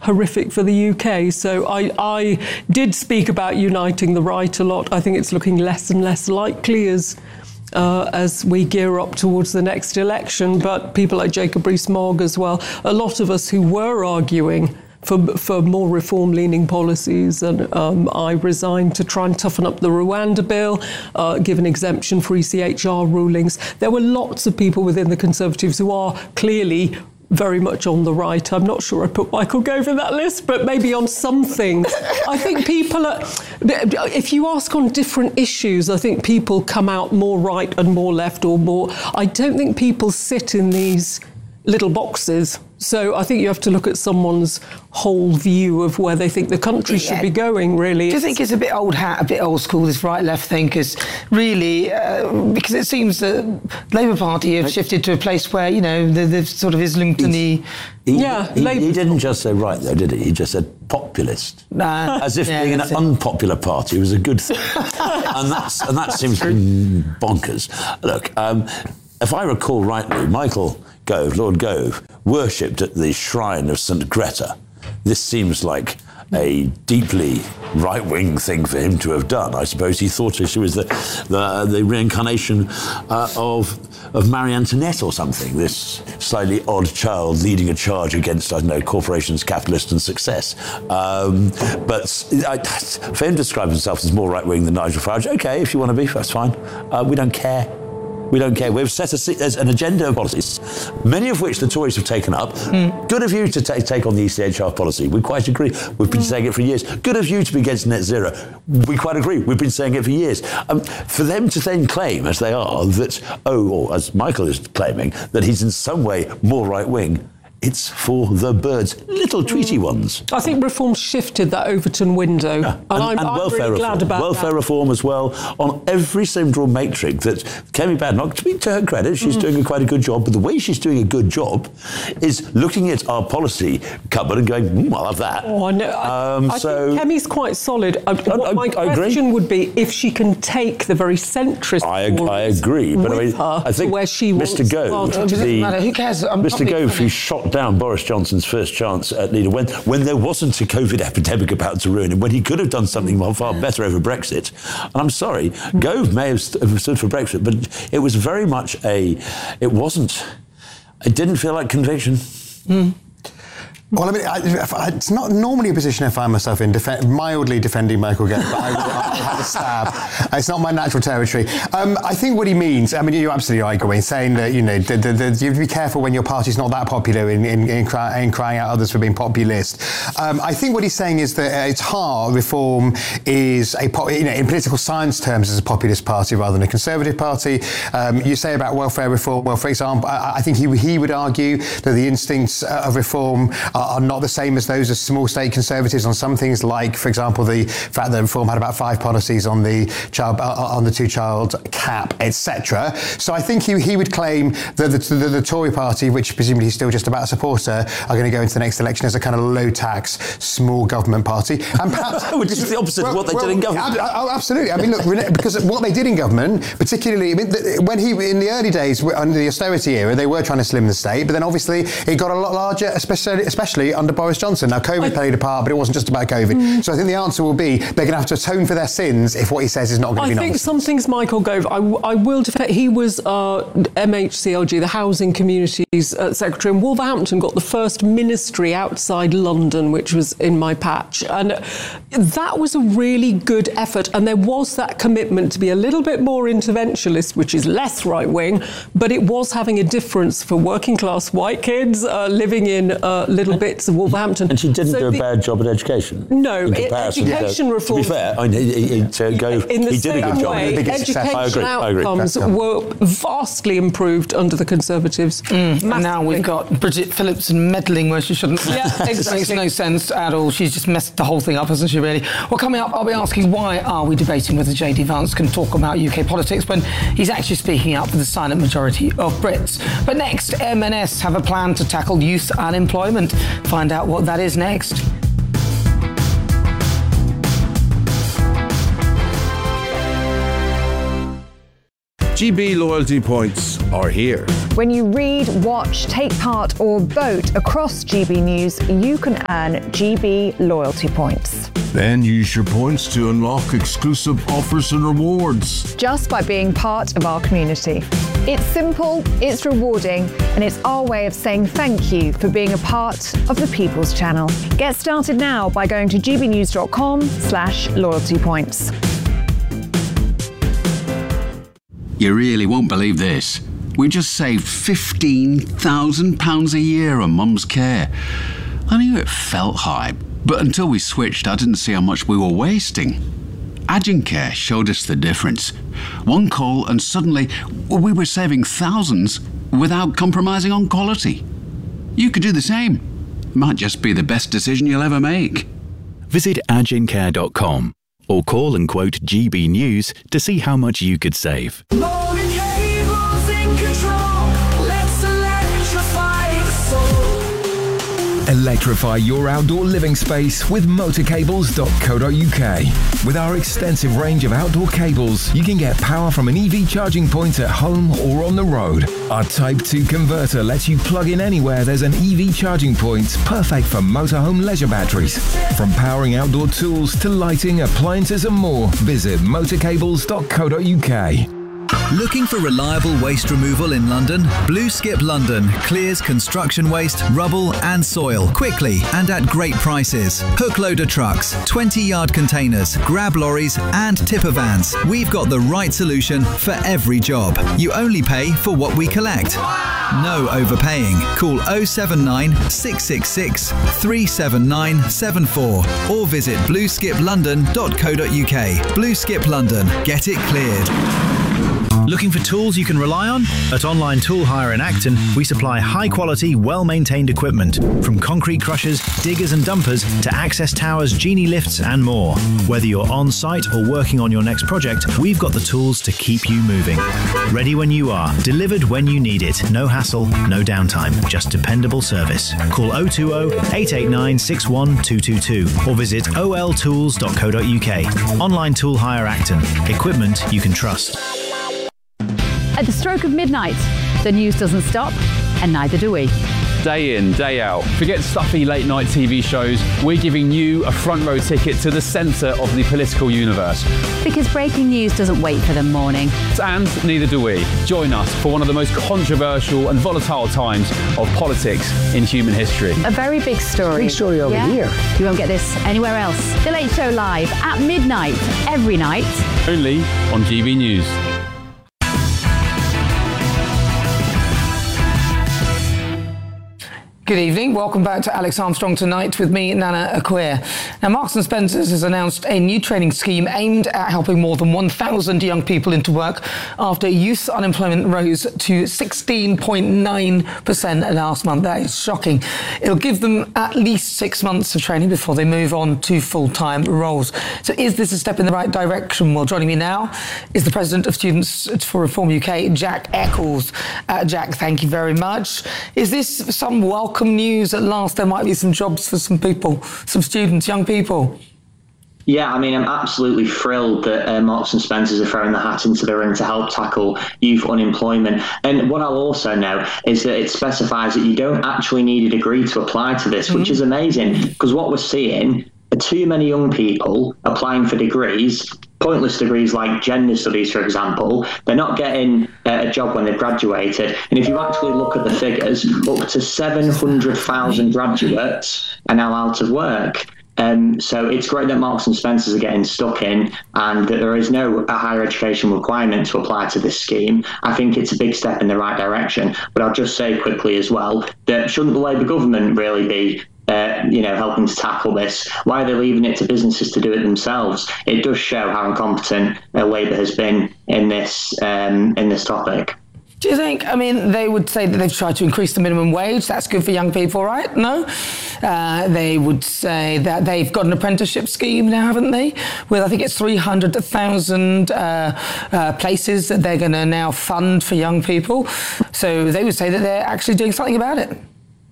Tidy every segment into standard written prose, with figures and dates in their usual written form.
horrific for the UK. So I did speak about uniting the right a lot. I think it's looking less and less likely as we gear up towards the next election. But people like Jacob Rees-Mogg as well, a lot of us who were arguing for more reform-leaning policies, and I resigned to try and toughen up the Rwanda bill, give an exemption for ECHR rulings. There were lots of people within the Conservatives who are clearly very much on the right. I'm not sure I put Michael Gove in that list, but maybe on some things. I think people are, if you ask on different issues, I think people come out more right and more left or more. I don't think people sit in these little boxes. So I think you have to look at someone's whole view of where they think the country should be going, really. Do you think it's a bit old hat, a bit old school, this right-left thing? Because really, because it seems that Labour Party have shifted to a place where, you know, the sort of Islington-y... He didn't just say right, though, did he? He just said populist. As if being an unpopular party was a good thing. and that seems bonkers. Look, if I recall rightly, Michael Gove, Lord Gove, worshipped at the shrine of St. Greta. This seems like a deeply right-wing thing for him to have done. I suppose he thought she was the reincarnation of Marie Antoinette or something, this slightly odd child leading a charge against, I don't know, corporations, capitalists and success. But for him to describe himself as more right-wing than Nigel Farage, OK, if you want to be, that's fine. We don't care. We don't care. We've set an agenda of policies, many of which the Tories have taken up. Good of you to take on the ECHR policy. We quite agree. We've been saying it for years. Good of you to be against net zero. We quite agree. We've been saying it for years. For them to then claim, as they are, that, or as Michael is claiming, that he's in some way more right-wing, it's for the birds, little treaty ones. I think reform shifted that Overton window. Yeah. And I'm welfare really glad reform. about welfare that. reform as well, on every central matrix. That Kemi Badenoch, to her credit, she's doing quite a good job, but the way she's doing a good job is looking at our policy cupboard and going, I'll have that. Oh, I know. I think Kemi's quite solid. My question would be if she can take the very centrist I agree, but I think where she Mr. Gove, who cares? Mr. Gove, who shot down Boris Johnson's first chance at leader when there wasn't a COVID epidemic about to ruin him, when he could have done something far better over Brexit. And I'm sorry, Gove may have stood for Brexit, but it was very much it didn't feel like conviction. Well, I mean, it's not normally a position I find myself in, mildly defending Michael Gove, but I have a stab. It's not my natural territory. I think what he means, I mean, you're absolutely right, Gawain, saying that, you know, you have to be careful when your party's not that popular in crying out others for being populist. I think what he's saying is that it's hard. Reform is in political science terms, is a populist party rather than a conservative party. You say about welfare reform, well, for example, I think he would argue that the instincts of reform are not the same as those of small state conservatives on some things, like, for example, the fact that reform had about 5 policies on the two-child cap, etc. So I think he would claim that the Tory party, which presumably he's still just about a supporter, are going to go into the next election as a kind of low-tax, small government party. And perhaps which is the opposite of what they did in government. Absolutely. I mean, look, because what they did in government, particularly when in the early days, under the austerity era, they were trying to slim the state, but then obviously it got a lot larger, especially under Boris Johnson. Now, COVID played a part, but it wasn't just about COVID. So I think the answer will be they're going to have to atone for their sins if what he says is not going to be nonsense. I think some things Michael Gove, I will defend. He was MHCLG, the Housing Communities Secretary, and Wolverhampton got the first ministry outside London, which was in my patch. And that was a really good effort. And there was that commitment to be a little bit more interventionist, which is less right-wing, but it was having a difference for working-class white kids living in little bits of Wolverhampton. And she didn't do a bad job at education. No, education reform. To be fair, he did a good job. Education outcomes were vastly improved under the Conservatives. And now we've got Bridget Phillipson meddling where she shouldn't. Yeah, exactly. Makes no sense at all. She's just messed the whole thing up, hasn't she, really? Well, coming up, I'll be asking why are we debating whether J.D. Vance can talk about UK politics when he's actually speaking out for the silent majority of Brits. But next, M&S have a plan to tackle youth unemployment. Find out what that is next. GB loyalty points are here. When you read, watch, take part or vote across GB News, you can earn GB loyalty points. Then use your points to unlock exclusive offers and rewards. Just by being part of our community. It's simple, it's rewarding, and it's our way of saying thank you for being a part of the People's Channel. Get started now by going to gbnews.com/loyalty points. You really won't believe this. We just saved £15,000 a year on Mum's care. I knew it felt high, but until we switched, I didn't see how much we were wasting. Agencare showed us the difference. One call and suddenly we were saving thousands without compromising on quality. You could do the same. Might just be the best decision you'll ever make. Visit agencare.com or call and quote GB News to see how much you could save. Electrify your outdoor living space with motorcables.co.uk. With our extensive range of outdoor cables, you can get power from an EV charging point at home or on the road. Our Type 2 converter lets you plug in anywhere there's an EV charging point, perfect for motorhome leisure batteries. From powering outdoor tools to lighting, appliances and more, visit motorcables.co.uk. Looking for reliable waste removal in London? Blue Skip London clears construction waste, rubble and soil quickly and at great prices. Hook loader trucks, 20-yard containers, grab lorries and tipper vans. We've got the right solution for every job. You only pay for what we collect. No overpaying. Call 079 666 37974 or visit blueskiplondon.co.uk. Blue Skip London. Get it cleared. Looking for tools you can rely on? At Online Tool Hire in Acton, we supply high-quality, well-maintained equipment, from concrete crushers, diggers and dumpers to access towers, genie lifts and more. Whether you're on-site or working on your next project, we've got the tools to keep you moving. Ready when you are, delivered when you need it. No hassle, no downtime, just dependable service. Call 020-889-61222 or visit oltools.co.uk. Online Tool Hire Acton. Equipment you can trust. At the stroke of midnight, the news doesn't stop, and neither do we. Day in, day out. Forget stuffy late-night TV shows. We're giving you a front-row ticket to the centre of the political universe. Because breaking news doesn't wait for the morning. And neither do we. Join us for one of the most controversial and volatile times of politics in human history. A very big story. Big story over here. You won't get this anywhere else. The Late Show live at midnight, every night. Only on GB News. Good evening. Welcome back to Alex Armstrong Tonight with me, Nana Acquia. Now, Marks & Spencer's has announced a new training scheme aimed at helping more than 1,000 young people into work after youth unemployment rose to 16.9% last month. That is shocking. It'll give them at least 6 months of training before they move on to full-time roles. So is this a step in the right direction? Well, joining me now is the President of Students for Reform UK, Jack Eccles. Jack, thank you very much. Is this some welcome news at last? There might be some jobs for some people, some students, young people. Yeah, I mean, I'm absolutely thrilled that Marks & Spencer's are throwing the hat into the ring to help tackle youth unemployment. And what I'll also know is that it specifies that you don't actually need a degree to apply to this, which is amazing, because what we're seeing are too many young people applying for degrees, pointless degrees like gender studies, for example. They're not getting a job when they've graduated. And if you actually look at the figures, up to 700,000 graduates are now out of work. So it's great that Marks & Spencer's are getting stuck in and that there is no higher education requirement to apply to this scheme. I think it's a big step in the right direction. But I'll just say quickly as well that shouldn't the Labour government really be helping to tackle this? Why are they leaving it to businesses to do it themselves? It does show how incompetent Labour has been in this topic. Do you think, I mean, they would say that they've tried to increase the minimum wage. That's good for young people, right? No? They would say that they've got an apprenticeship scheme now, haven't they? With, I think it's 300,000 places that they're going to now fund for young people. So they would say that they're actually doing something about it. Well,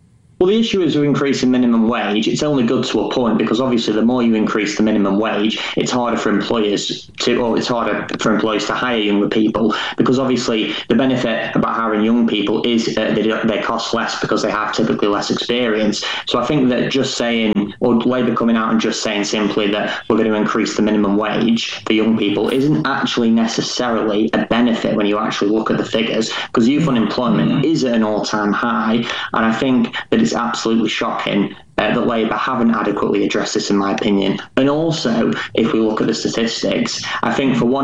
Well, the issue is with increasing minimum wage, it's only good to a point, because obviously the more you increase the minimum wage, it's harder for employers to hire younger people, because obviously the benefit about hiring young people is they cost less because they have typically less experience. So I think that just saying, or Labour coming out and just saying simply that we're going to increase the minimum wage for young people isn't actually necessarily a benefit when you actually look at the figures, because youth unemployment is at an all-time high, and I think that it's absolutely shocking that Labour haven't adequately addressed this, in my opinion. And also, if we look at the statistics, I think for one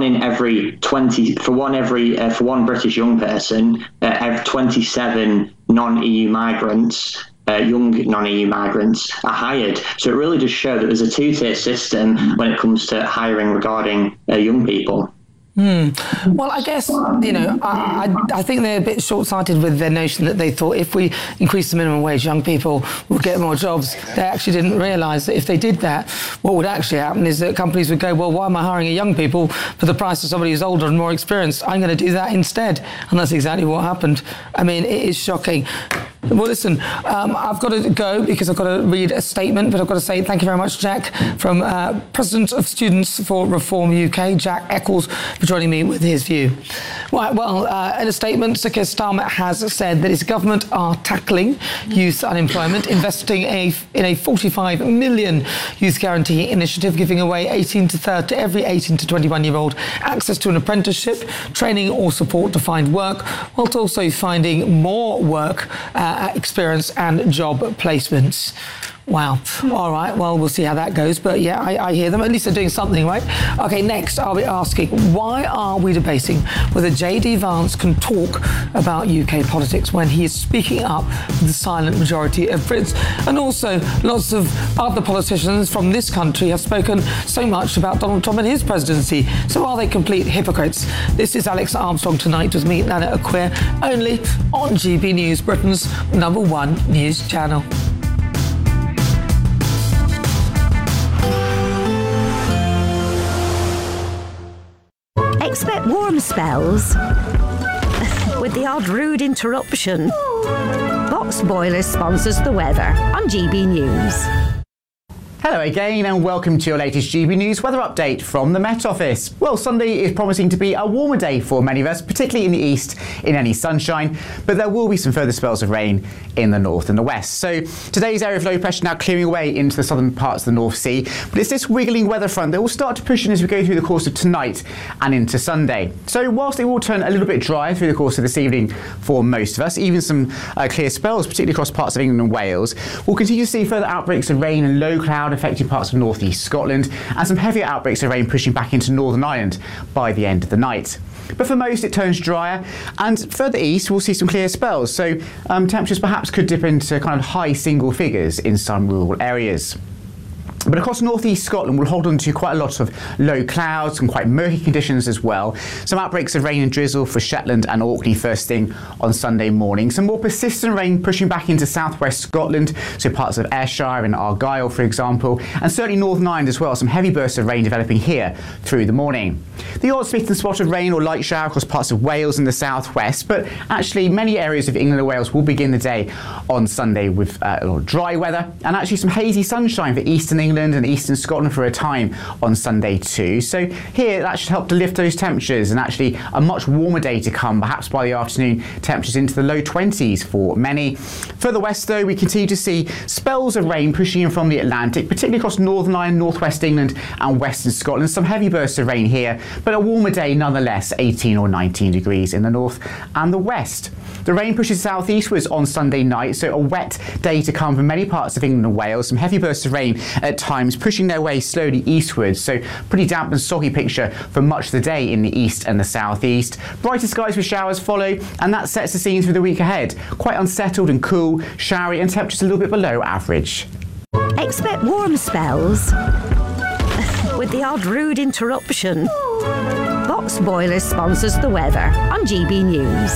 British young person, 27 non-EU migrants, young non-EU migrants, are hired. So it really does show that there's a two-tier system when it comes to hiring regarding young people. Well, I guess, I think they're a bit short-sighted with their notion that they thought if we increase the minimum wage, young people will get more jobs. They actually didn't realise that if they did that, what would actually happen is that companies would go, well, why am I hiring a young people for the price of somebody who's older and more experienced? I'm going to do that instead. And that's exactly what happened. I mean, it is shocking. Well, listen, I've got to go because I've got to read a statement, but I've got to say thank you very much, Jack, from President of Students for Reform UK, Jack Eccles, for joining me with his view. Right, well, in a statement, Sir Keir Starmer has said that his government are tackling youth unemployment, investing in a 45 million youth guarantee initiative, giving away to every 18 to 21-year-old access to an apprenticeship, training or support to find work, whilst also finding more work, experience and job placements. Wow. All right, well, we'll see how that goes. But yeah, I hear them. At least they're doing something, right? OK, next, I'll be asking, why are we debating whether J.D. Vance can talk about UK politics when he is speaking up for the silent majority of Brits? And also, lots of other politicians from this country have spoken so much about Donald Trump and his presidency. So are they complete hypocrites? This is Alex Armstrong Tonight with me, Nana Acquia, only on GB News, Britain's #1 news channel. Expect warm spells with the odd rude interruption. Box Boilers sponsors the weather on GB News. Hello again and welcome to your latest GB News weather update from the Met Office. Well, Sunday is promising to be a warmer day for many of us, particularly in the east in any sunshine, but there will be some further spells of rain in the north and the west. So today's area of low pressure now clearing away into the southern parts of the North Sea, but it's this wiggling weather front that will start to push in as we go through the course of tonight and into Sunday. So whilst it will turn a little bit drier through the course of this evening for most of us, even some clear spells, particularly across parts of England and Wales, we'll continue to see further outbreaks of rain and low cloud affecting parts of North East Scotland, and some heavier outbreaks of rain pushing back into Northern Ireland by the end of the night. But for most it turns drier, and further east we'll see some clear spells, so temperatures perhaps could dip into kind of high single figures in some rural areas. But across North East Scotland, we'll hold on to quite a lot of low clouds and quite murky conditions as well. Some outbreaks of rain and drizzle for Shetland and Orkney first thing on Sunday morning. Some more persistent rain pushing back into southwest Scotland, so parts of Ayrshire and Argyll, for example, and certainly Northern Ireland as well. Some heavy bursts of rain developing here through the morning. The odd spit and spot of rain or light shower across parts of Wales and the southwest, but actually many areas of England and Wales will begin the day on Sunday with a lot of dry weather, and actually some hazy sunshine for eastern England and eastern Scotland for a time on Sunday too. So here that should help to lift those temperatures, and actually a much warmer day to come, perhaps by the afternoon temperatures into the low 20s for many. Further west though, we continue to see spells of rain pushing in from the Atlantic, particularly across Northern Ireland, northwest England and western Scotland. Some heavy bursts of rain here, but a warmer day nonetheless, 18 or 19 degrees in the north and the west. The rain pushes southeastwards on Sunday night, so a wet day to come for many parts of England and Wales. Some heavy bursts of rain at times pushing their way slowly eastwards, so pretty damp and soggy picture for much of the day in the east and the southeast. Brighter skies with showers follow, and that sets the scene for the week ahead. Quite unsettled and cool, showery, and temperatures a little bit below average. Expect warm spells with the odd rude interruption. Box Boilers sponsors the weather on GB News.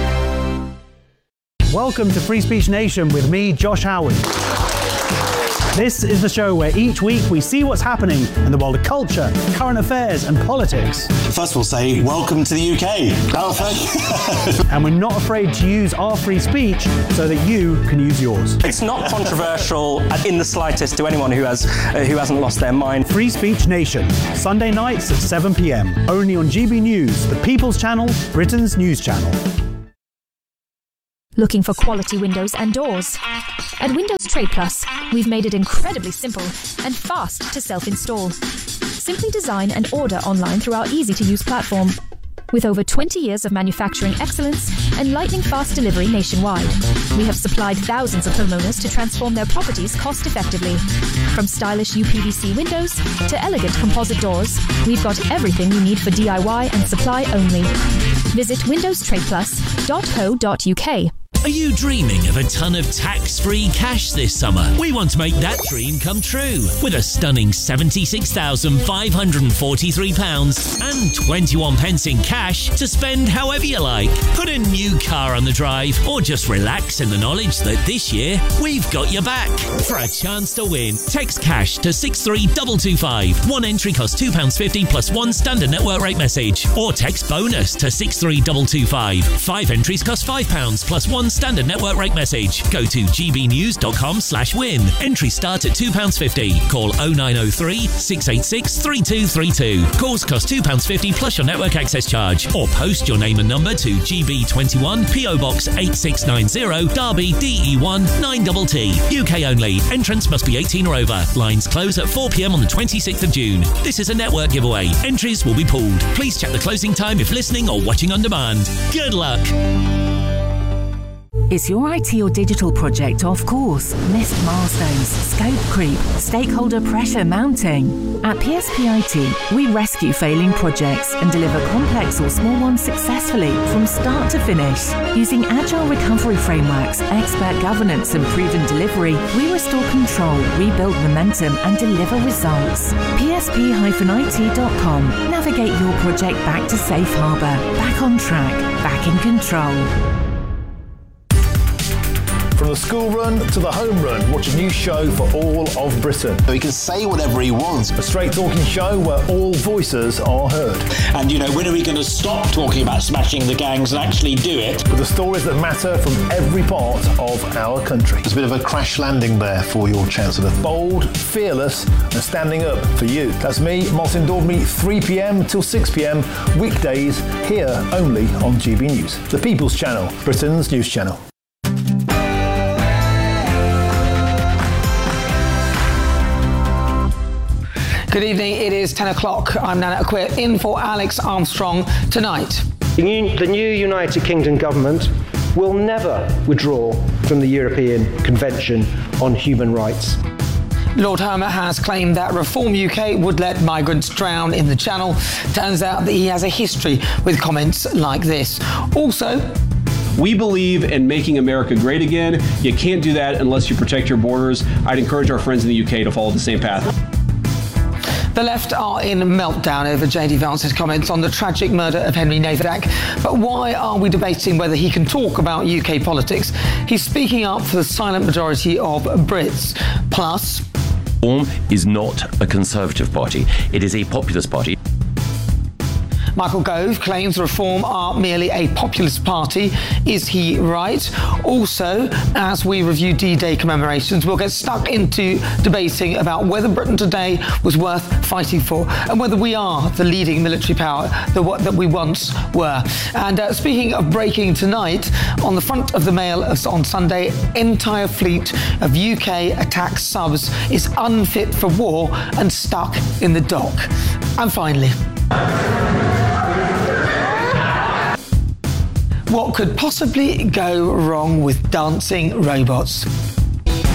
Welcome to Free Speech Nation with me, Josh Howard. This is the show where each week we see what's happening in the world of culture, current affairs and politics. First we'll say, welcome to the UK. Oh, thank you. And we're not afraid to use our free speech so that you can use yours. It's not controversial in the slightest to anyone who hasn't lost their mind. Free Speech Nation, Sunday nights at 7 p.m. Only on GB News, the People's Channel, Britain's news channel. Looking for quality windows and doors? At Windows Trade Plus, we've made it incredibly simple and fast to self-install. Simply design and order online through our easy-to-use platform. With over 20 years of manufacturing excellence and lightning-fast delivery nationwide, we have supplied thousands of homeowners to transform their properties cost-effectively. From stylish UPVC windows to elegant composite doors, we've got everything you need for DIY and supply only. Visit windowstradeplus.co.uk. Are you dreaming of a ton of tax-free cash this summer? We want to make that dream come true with a stunning £76,543 and 21 pence in cash to spend however you like. Put a new car on the drive or just relax in the knowledge that this year we've got your back. For a chance to win, text cash to 63225. One entry costs £2.50 plus one standard network rate message. Or text bonus to 63225. 5 entries cost £5 plus one standard network rate message. Go to gbnews.com/win. Entries start at £2.50. Call 0903 686 3232. Calls cost £2.50 plus your network access charge. Or post your name and number to GB21 PO Box 8690 Derby DE1 9TT. UK only. Entrance must be 18 or over. Lines close at 4 p.m. on the 26th of June. This is a network giveaway. Entries will be pooled. Please check the closing time if listening or watching on demand. Good luck. Is your IT or digital project off course? Missed milestones, scope creep, stakeholder pressure mounting? At PSP IT, we rescue failing projects and deliver complex or small ones successfully from start to finish. Using agile recovery frameworks, expert governance and proven delivery, we restore control, rebuild momentum and deliver results. PSP-IT.com. Navigate your project back to safe harbour, back on track, back in control. From the school run to the home run, watch a new show for all of Britain. So he can say whatever he wants. A straight talking show where all voices are heard. And, when are we going to stop talking about smashing the gangs and actually do it? With the stories that matter from every part of our country. There's a bit of a crash landing there for your Chancellor. Bold, fearless and standing up for you. That's me, Martin Daubney, 3 p.m. till 6 p.m. weekdays here only on GB News. The People's Channel, Britain's news channel. Good evening, it is 10 o'clock. I'm Nana Acquia, in for Alex Armstrong tonight. The new United Kingdom government will never withdraw from the European Convention on Human Rights. Lord Hermit has claimed that Reform UK would let migrants drown in the Channel. Turns out that he has a history with comments like this. Also, we believe in making America great again. You can't do that unless you protect your borders. I'd encourage our friends in the UK to follow the same path. The left are in meltdown over JD Vance's comments on the tragic murder of Henry Navadak. But why are we debating whether he can talk about UK politics? He's speaking up for the silent majority of Brits. Plus, Reform is not a Conservative party. It is a populist party. Michael Gove claims Reform are merely a populist party. Is he right? Also, as we review D-Day commemorations, we'll get stuck into debating about whether Britain today was worth fighting for and whether we are the leading military power that we once were. And speaking of breaking tonight, on the front of the Mail on Sunday, entire fleet of UK attack subs is unfit for war and stuck in the dock. And finally, what could possibly go wrong with dancing robots?